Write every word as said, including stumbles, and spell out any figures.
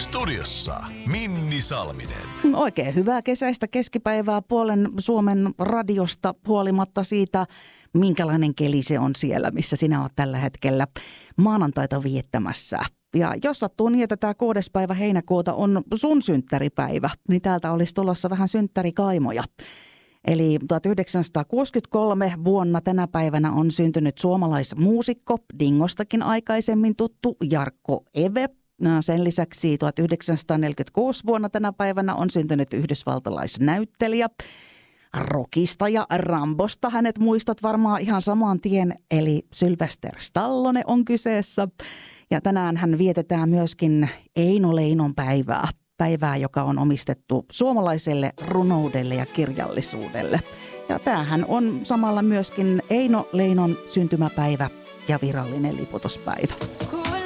Studiossa Minni Salminen. Oikein hyvää kesäistä keskipäivää puolen Suomen radiosta huolimatta siitä, minkälainen keli se on siellä, missä sinä olet tällä hetkellä maanantaita viettämässä. Ja jos sattuu niin, että tämä kuudes päivä heinäkuuta on sun synttäripäivä, niin täältä olisi tulossa vähän synttärikaimoja. Eli tuhatyhdeksänsataakuusikymmentäkolme vuonna tänä päivänä on syntynyt suomalaismuusikko, Dingostakin aikaisemmin tuttu Jarkko Eve. Sen lisäksi tuhatyhdeksänsataaneljäkymmentäkuusi vuonna tänä päivänä on syntynyt yhdysvaltalaisnäyttelijä. Rockista ja Rambosta hänet muistat varmaan ihan saman tien, eli Sylvester Stallone on kyseessä. Ja tänään hän vietetään myöskin Eino Leinon päivää. Päivää, joka on omistettu suomalaiselle runoudelle ja kirjallisuudelle. Ja tämähän on samalla myöskin Eino Leinon syntymäpäivä ja virallinen liputuspäivä.